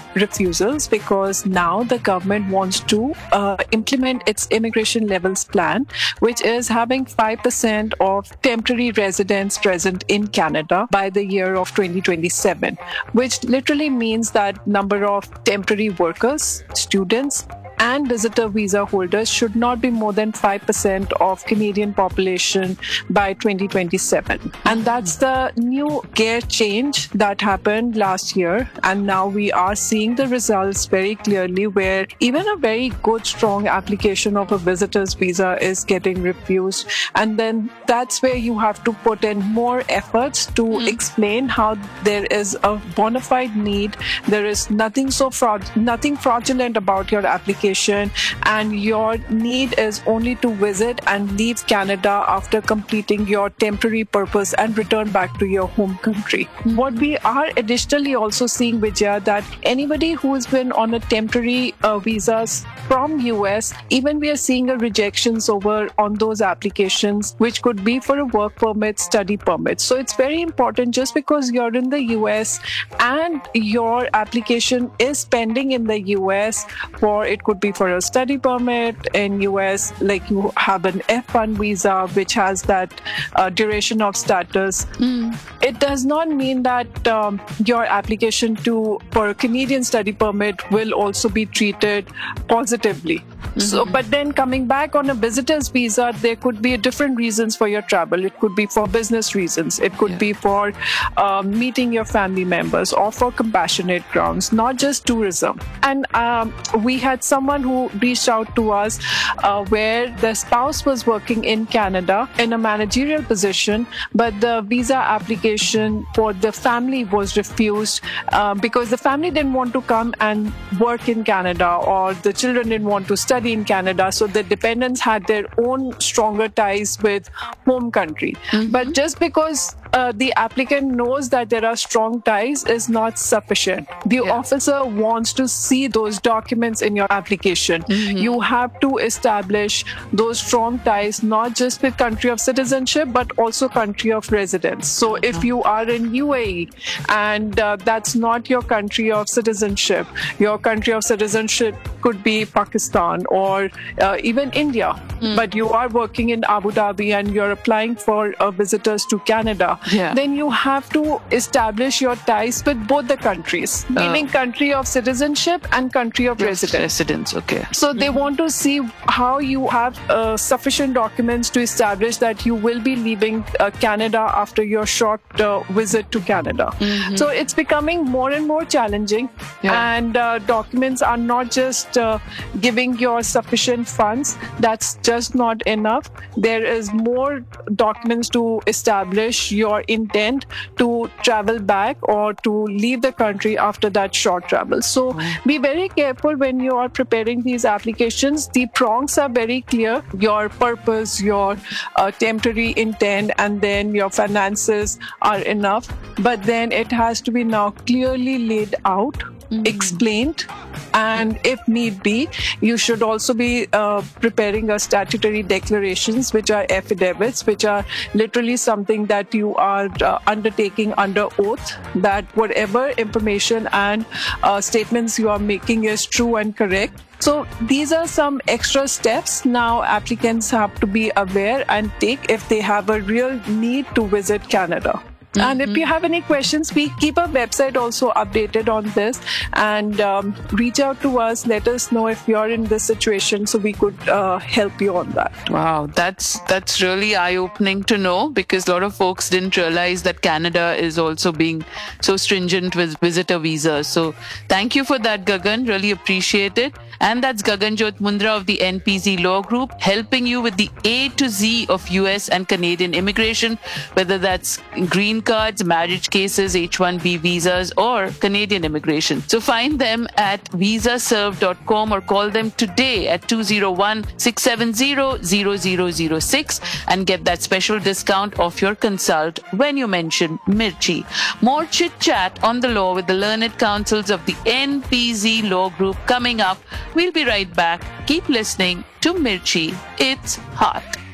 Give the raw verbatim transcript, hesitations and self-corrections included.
refusals because now the government wants to uh, implement its immigration levels plan, which is having five percent of temporary residents present in Canada by the year of twenty twenty-seven, which literally means that number of temporary workers, students, and visitor visa holders should not be more than five percent of Canadian population by twenty twenty-seven. And that's the new gear change that happened last year. And now we are seeing the results very clearly where even a very good, strong application of a visitor's visa is getting refused. And then that's where you have to put in more efforts to mm. explain how there is a bona fide need. There is nothing so fraud, nothing fraudulent about your application, and your need is only to visit and leave Canada after completing your temporary purpose and return back to your home country. What we are additionally also seeing, Vijaya, that anybody who has been on a temporary uh, visas from U S, even we are seeing a rejections over on those applications, which could be for a work permit, study permit. So it's very important, just because you're in the U S and your application is pending in the U S for, it could be for a study permit in U S, like you have an F one visa, which has that uh, duration of status. Mm. It does not mean that um, your application to for a Canadian study permit will also be treated positively. Mm-hmm. So, but then coming back on a visitor's visa, there could be different reasons for your travel. It could be for business reasons. It could yeah. be for um, meeting your family members or for compassionate grounds, not just tourism. And um, we had someone who reached out to us uh, where the spouse was working in Canada in a managerial position, but the visa application for the family was refused uh, because the family didn't want to come and work in Canada, or the children didn't want to study in Canada. So the dependents had their own stronger ties with home country. Mm-hmm. But just because uh, the applicant knows that there are strong ties is not sufficient. The yeah. officer wants to see those documents in your application. Mm-hmm. You have to establish those strong ties, not just with country of citizenship, but also country of residence. So mm-hmm. if you are in U A E and uh, that's not your country of citizenship, your country of citizenship could be Pakistan or uh, even India, mm. but you are working in Abu Dhabi and you're applying for uh, visitors to Canada, yeah. then you have to establish your ties with both the countries, uh, meaning country of citizenship and country of residence. Residence, okay. So they want to see how you have uh, sufficient documents to establish that you will be leaving uh, Canada after your short uh, visit to Canada. Mm-hmm. So it's becoming more and more challenging, yeah. and uh, documents are not just uh, giving your sufficient funds. That's just not enough. There is more documents to establish your intent to travel back or to leave the country after that short travel. So mm-hmm. be very careful when you are preparing these applications. The prongs are very clear: your purpose, your uh, temporary intent, and then your finances are enough. But then it has to be now clearly laid out, mm-hmm. explained, and if need be, you should also be uh, preparing a statutory declarations, which are affidavits, which are literally something that you are uh, undertaking under oath, that whatever information and uh, statements you are making is true and correct. So these are some extra steps now applicants have to be aware and take if they have a real need to visit Canada. Mm-hmm. And if you have any questions, we keep our website also updated on this, and um, reach out to us. Let us know if you're in this situation so we could uh, help you on that. Wow, that's that's really eye-opening to know, because a lot of folks didn't realize that Canada is also being so stringent with visitor visas. So thank you for that, Gagan. Really appreciate it. And that's Gaganjot Mundra of the N P Z Law Group, helping you with the A to Z of U S and Canadian immigration, whether that's green cards, marriage cases, H one B visas, or Canadian immigration. So find them at visa serve dot com or call them today at two oh one, six seven zero, zero zero zero six and get that special discount off your consult when you mention Mirchi. More chit chat on the law with the learned counsels of the N P Z Law Group coming up. We'll be right back. Keep listening to Mirchi. It's hot.